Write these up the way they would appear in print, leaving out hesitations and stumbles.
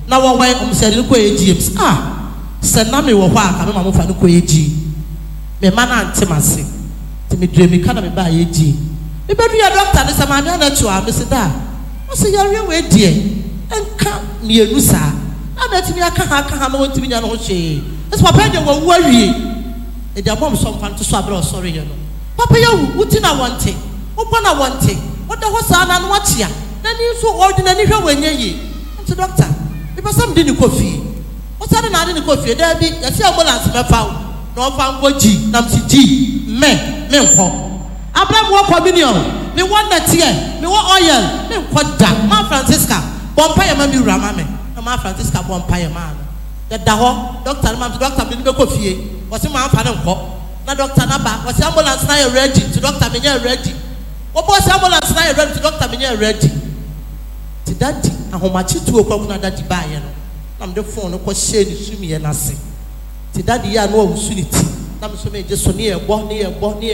na wo wen said no ko James said na me wo ho aka me ma mo fa no ko eji me ma na antemase ti me dure me kana me ba eji me bedu ya doctor ne sama me na to a me se da o se yare we die enka mienu sa na ti mi aka ha ma wonti mi nya no hwe es papa de wo awie e de abom so mfa to so abra sorry ye no papa ya wuti na wonte wo na wonte wo da ho sa na no atia na ni so ordinary hwe wanye yi nti doctor e pa sam de ni kofi o sa de na de ni kofi da bi ya se ambulance me fa na o fa ngoji na msi ji me nko abra mo communion me won na tie me won oil me nko da ma Francisca bompa ya ma mi wura ma me na ma Francisca bompa ya ma no da ho doctor ma doctor me be kofi o se ma fa ne nko na doctor na ba o se ambulance na you ready to doctor me nya ready o bo se ambulance na you ready to doctor me nya ready ti daddy ahomachi tu okwa kuna daddy ba ye no na me de phone no ko share ni sumi ye na se ti daddy ya no awusu ni ti na me so me je so ni ebo ye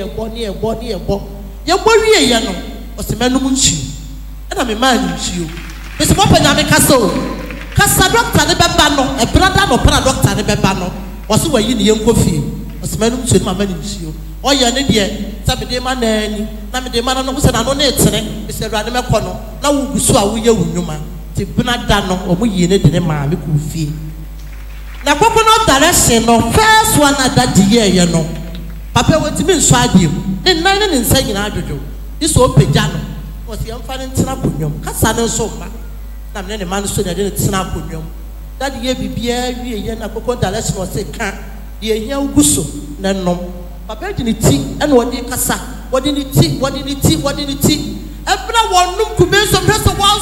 wie ye no o se manum nchi e na me man nchi o me se mo pa nya me kasa o kasa doctor ne beba no e brother no para doctor ne beba no o se wayi ni ye nkofie o se manum nchi ma man nchi o ye ne de sabe de ma na ani na me de ma no se na no na etere me se ruade me kɔ no na wo gusu a wo ye wunuma ti bina da no o mo yi ne de ne ma me ku fie na koko no direction no first one that ye no papa woti mi nso adiem ne nan ne nsa nyina adwojo iso opagya no o se yamfa ne ntena konwom kasa ne nso ma na me ne man so ne de ntena konwom that ye bibia wie ye na koko direction o se ka de nya uguso na nom papa di ne ti e na odi kasa wodi ne ti ebra wonum kubenso preso wan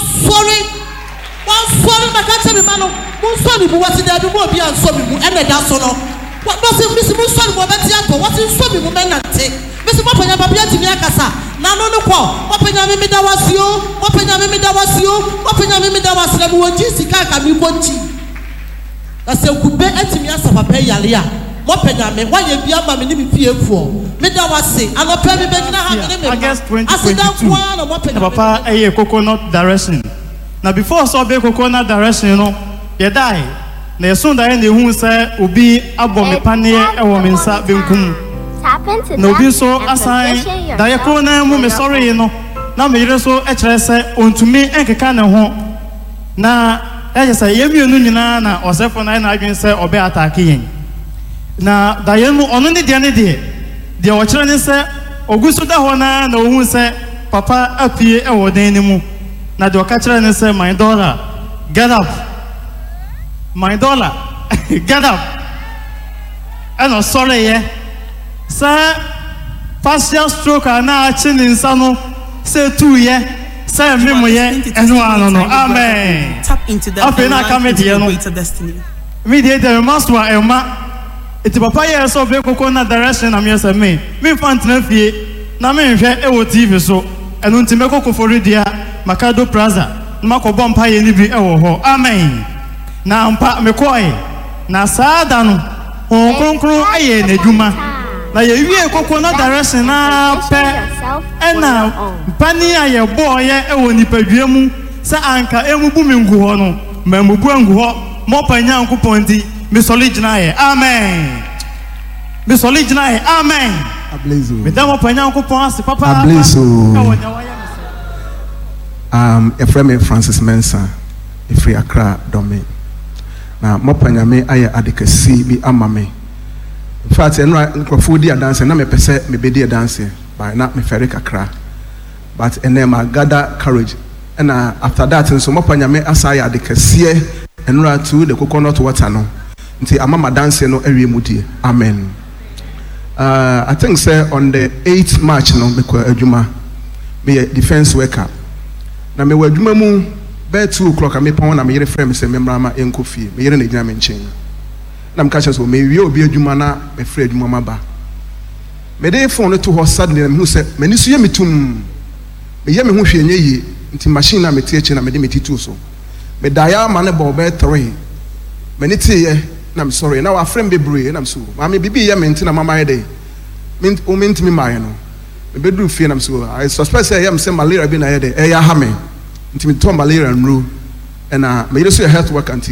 sorry na ka tell me ma no mo sorry bu wati da bi mo bi an so mi mu e na da so no what does it miss mo sorry mo beti ato what in so mi mu me nante miss mo panya papa ya ti mi akasa na no no ko mo panya mi da wasio mo panya mi da wasio mo wonji sika ka mi konchi na se kube etimi asa papa yale a mo panya me wa ye bia ma me ni mi fie fuo me da wase anopa mi be gina ha me me August 2022 papa eye coconut direction na before so be coconut direction no ye die na yeso da ye na hu se obi abọ me pane e wo me nsa benkum na obi so asan da ye ko na mu me sorry no na me yire so e kire se ontumi enkeka ne ho na e se ye mienu nyina na osefo na adwen se obe attack yen na da ye mu ono ne de o kire ne se oguso da ho na ohun se papa apie e wo den ni mu na de o ka kire ne se my dollar get up and o sorry ye sa partial stroke na achi ni nsa no se tu ye sa memo ye enu ano no amen tap into that greater destiny me de must wa ema iti papa ye so be coconut direction am yes me fant na fie na me hwe e wo TV so enu nti me kokofori dia Makado Plaza makobo mpa ye ni bi e wo ho amen na mpa me koi na saada no konkron aye na dwuma na ye wie coconut direction na pe ena pani aye boy e wo nipadua mu sa anka emubu mingu ho no mamubu angu ho mo panya nkopon di me solid na ye amen ablezo me da mo panya nkopon ase papa ablezo Efreme Francis Mensah Efri Accra domain na mo panya me aye adekasi bi amame in fact enro di dance na me pese me be di dance by na me ferry kakra but ene ma gather courage and after that so mo panya me asaya adekasi enro to the coconut water no nti amama dance no awie mudie amen. I think say on the 8th March no me kwa adwuma me defense worker na me wadwuma mu be 2 o'clock me pon na me yere frame say me mrama enkofie me yere na gina me nchen na me ka so me wie obi adwuma na me frɛ adwuma maba me dey phone to ho suddenly me hu say me ni so ye metum me ye me hu hwe nye yi nti machine na me tie echi na me de me titu so me daya ma ne bo be 3 me ni tie na I'm sorry now our friend be brave and I'm so mama bibi ye me nti na mama ye dey o me ntimi ma ye no me be do fie na I'm so I suspect say am say malaria bi na ye dey e ya ha me nti me to malaria nru and me so health worker